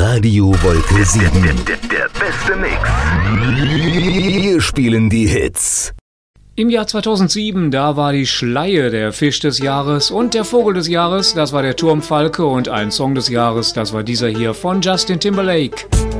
Radio Wolke 7. Der beste Mix. Wir spielen die Hits. Im Jahr 2007, da war die Schleie der Fisch des Jahres und der Vogel des Jahres, das war der Turmfalke, und ein Song des Jahres, das war dieser hier von Justin Timberlake.